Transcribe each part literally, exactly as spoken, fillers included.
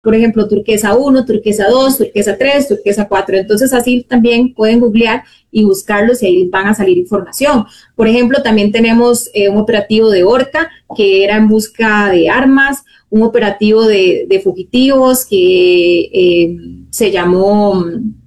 por ejemplo, turquesa uno, turquesa dos, turquesa tres, turquesa cuatro. Entonces así también pueden googlear y buscarlos y ahí van a salir información. Por ejemplo, también tenemos eh, un operativo de Orca que era en busca de armas, un operativo de, de fugitivos que eh, se llamó...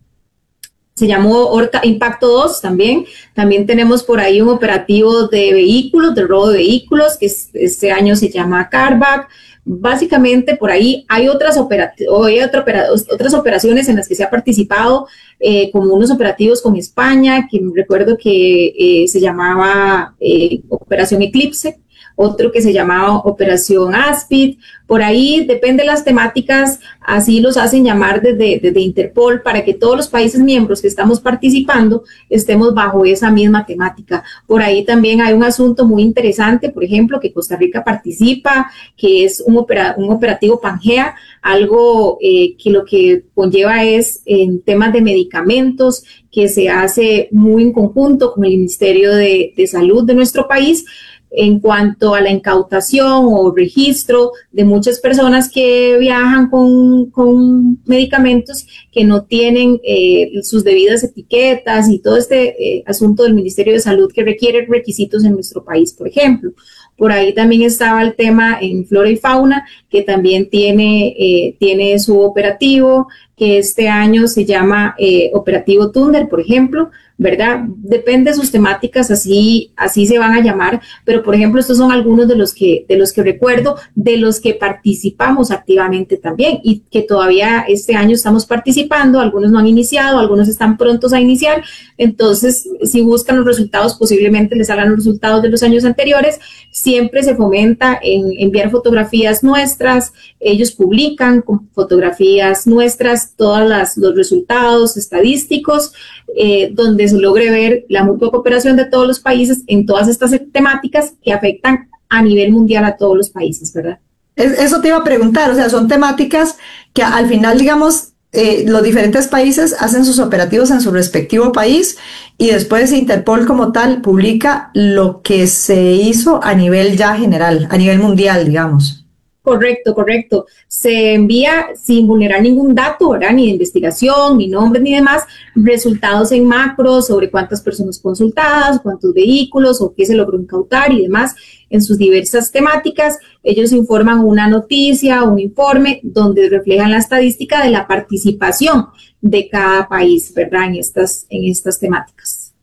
Se llamó Orca Impacto dos también. También tenemos por ahí un operativo de vehículos, de robo de vehículos, que es, este año se llama Carback. Básicamente por ahí hay otras, operati hay otra opera otras operaciones en las que se ha participado, eh, como unos operativos con España, que recuerdo que eh, se llamaba eh, Operación Eclipse, otro que se llamaba Operación Aspid. Por ahí depende de las temáticas, así los hacen llamar desde, desde Interpol para que todos los países miembros que estamos participando estemos bajo esa misma temática. Por ahí también hay un asunto muy interesante, por ejemplo, que Costa Rica participa, que es un, opera, un operativo Pangea, algo eh, que lo que conlleva es en temas de medicamentos, que se hace muy en conjunto con el Ministerio de, de Salud de nuestro país, en cuanto a la incautación o registro de muchas personas que viajan con, con medicamentos que no tienen eh, sus debidas etiquetas y todo este eh, asunto del Ministerio de Salud que requiere requisitos en nuestro país, por ejemplo. Por ahí también estaba el tema en flora y fauna, que también tiene, eh, tiene su operativo, que este año se llama eh, Operativo Thunder, por ejemplo, ¿verdad? Depende de sus temáticas, así, así se van a llamar, pero por ejemplo, estos son algunos de los que, de los que recuerdo, de los que participamos activamente también y que todavía este año estamos participando, algunos no han iniciado, algunos están prontos a iniciar, entonces si buscan los resultados, posiblemente les salgan los resultados de los años anteriores. Siempre se fomenta en enviar fotografías nuestras, ellos publican con fotografías nuestras todos los resultados estadísticos, eh, donde se logre ver la mutua cooperación de todos los países en todas estas temáticas que afectan a nivel mundial a todos los países, ¿verdad? Eso te iba a preguntar, o sea, son temáticas que al final, digamos, eh, los diferentes países hacen sus operativos en su respectivo país y después Interpol como tal publica lo que se hizo a nivel ya general, a nivel mundial, digamos. Correcto, correcto. Se envía sin vulnerar ningún dato, ¿verdad? Ni de investigación, ni nombres, ni demás, resultados en macro sobre cuántas personas consultadas, cuántos vehículos o qué se logró incautar y demás en sus diversas temáticas. Ellos informan una noticia, un informe donde reflejan la estadística de la participación de cada país, ¿verdad? En estas, en estas temáticas.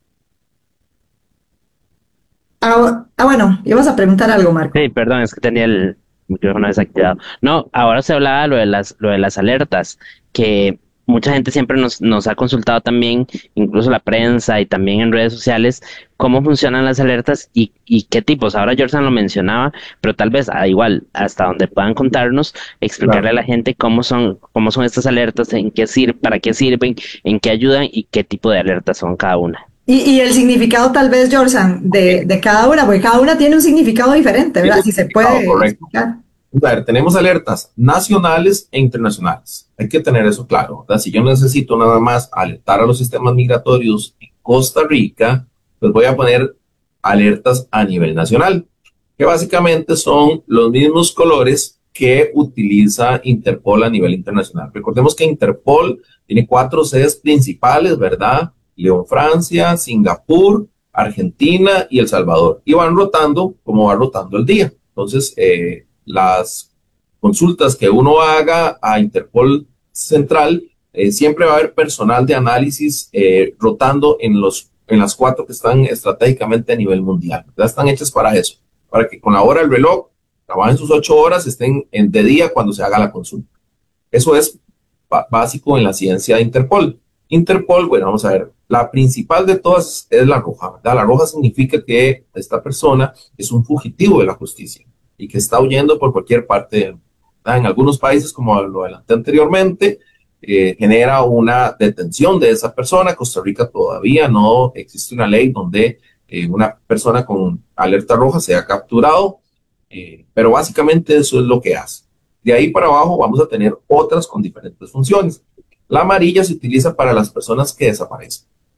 Ah, ah, bueno, ibas a preguntar algo, Marco. Sí, perdón, es que tenía el micrófono desactivado. No, ahora se hablaba lo de las, lo de las alertas, que mucha gente siempre nos, nos ha consultado también, incluso la prensa y también en redes sociales, cómo funcionan las alertas y, y qué tipos. Ahora Jordan lo mencionaba, pero tal vez ah, igual, hasta donde puedan contarnos, explicarle claro a la gente cómo son, cómo son estas alertas, en qué sirven, para qué sirven, en qué ayudan y qué tipo de alertas son cada una. Y, y el significado tal vez, Jordan, de, de cada una, porque cada una tiene un significado diferente, ¿verdad? Si se puede explicar. A ver, tenemos alertas nacionales e internacionales. Hay que tener eso claro, ¿verdad? Si yo necesito nada más alertar a los sistemas migratorios en Costa Rica, pues voy a poner alertas a nivel nacional, que básicamente son los mismos colores que utiliza Interpol a nivel internacional. Recordemos que Interpol tiene cuatro sedes principales, ¿verdad? León, Francia, Singapur, Argentina y El Salvador. Y van rotando como va rotando el día. Entonces, eh, las consultas que uno haga a Interpol Central, eh, siempre va a haber personal de análisis eh, rotando en, los, en las cuatro que están estratégicamente a nivel mundial. Ya están hechas para eso, para que con la hora del reloj trabajen sus ocho horas, estén en, de día cuando se haga la consulta. Eso es básico en la ciencia de Interpol. Interpol, bueno, vamos a ver, la principal de todas es la roja, ¿verdad? La roja significa que esta persona es un fugitivo de la justicia y que está huyendo por cualquier parte, ¿verdad? En algunos países, como lo adelanté anteriormente, eh, genera una detención de esa persona. Costa Rica todavía no existe una ley donde eh, una persona con alerta roja sea capturado, eh, pero básicamente eso es lo que hace. De ahí para abajo vamos a tener otras con diferentes funciones. La amarilla se utiliza para las personas que desaparecen.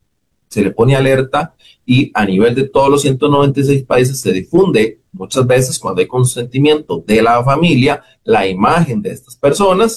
se le pone alerta y a nivel de todos los ciento noventa y seis países se difunde muchas veces cuando hay consentimiento de la familia la imagen de estas personas